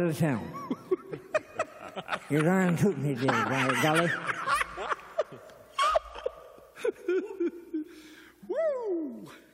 to town. You darn toot me did, by golly. Woo!